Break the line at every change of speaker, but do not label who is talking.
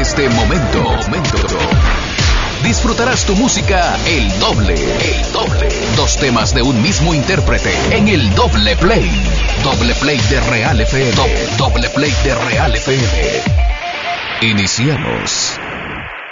este momento. Disfrutarás tu música el doble. Dos temas de un mismo intérprete en el doble play. Doble play de Real FM. Doble play de Real FM. Iniciamos.